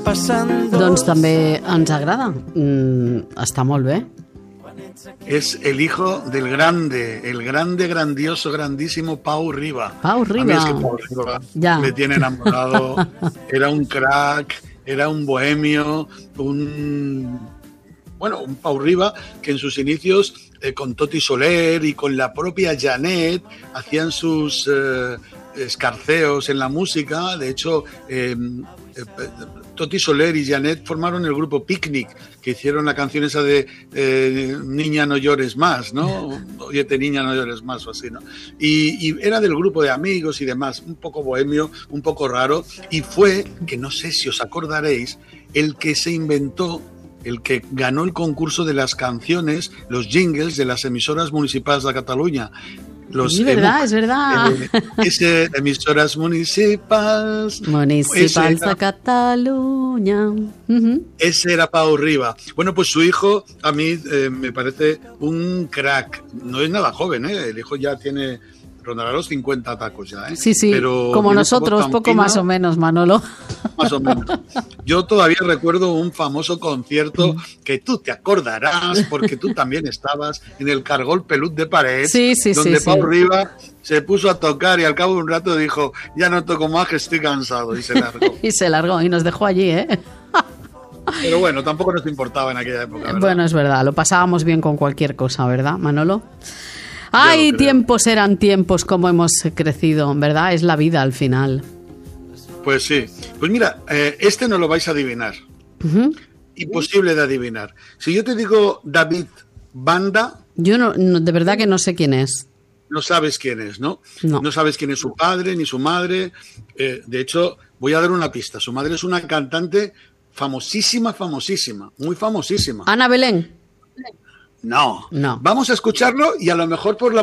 Doncs també ens agrada. Està molt bé. Es el hijo del grande, grandioso, grandísimo Pau Riba. Pau Riba. A mí es que Pau Riba me tiene enamorado. Era un crack, era un bohemio, un Pau Riba que en sus inicios con Toti Soler y con la propia Janet hacían sus escarceos en la música. De hecho, Toti Soler y Janet formaron el grupo Picnic, que hicieron la canción esa de Niña no llores más, ¿no? Óyete, niña no llores más, o así, ¿no? Y era del grupo de amigos y demás, un poco bohemio, un poco raro, y fue, que no sé si os acordaréis, el que se inventó, el que ganó el concurso de las canciones, los jingles de las emisoras municipales de Cataluña. Es verdad. Emisoras municipales de Cataluña. Ese era Pau Riba. Bueno, pues su hijo a mí me parece un crack. No es nada joven, ¿eh? El hijo ya rondará los 50 tacos ya, ¿eh? Sí, pero como nosotros, poco más o menos, Manolo. Más o menos. Yo todavía recuerdo un famoso concierto que tú te acordarás, porque tú también estabas en el Cargol Pelut de Parets, donde Pau Riba se puso a tocar y al cabo de un rato dijo, ya no toco más, que estoy cansado, y se largó. Y se largó y nos dejó allí, ¿eh? Pero bueno, tampoco nos importaba en aquella época, ¿verdad? Bueno, es verdad, lo pasábamos bien con cualquier cosa, ¿verdad, Manolo? Ay, tiempos eran tiempos, como hemos crecido, ¿verdad? Es la vida al final. Pues sí. Pues mira, este no lo vais a adivinar. Imposible de adivinar. Si yo te digo David Banda... Yo no, de verdad que no sé quién es. No sabes quién es, ¿no? No. No sabes quién es su padre ni su madre. De hecho, voy a dar una pista. Su madre es una cantante famosísima, muy famosísima. Ana Belén. No. Vamos a escucharlo y a lo mejor por la